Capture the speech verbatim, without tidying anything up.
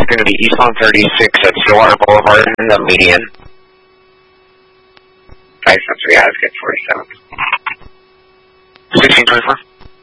going to be eastbound thirty-six at Stillwater Boulevard and the median. License, we have get forty-seven. sixteen twenty-four.